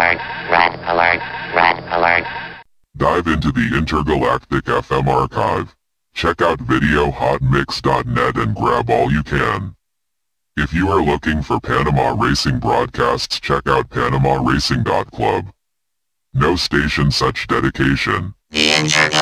alert, red alert, red alert. Dive into the Intergalactic FM archive. Check out videohotmix.net and grab all you can. If you are looking for Panama Racing broadcasts, check out PanamaRacing.club. No station such dedication. The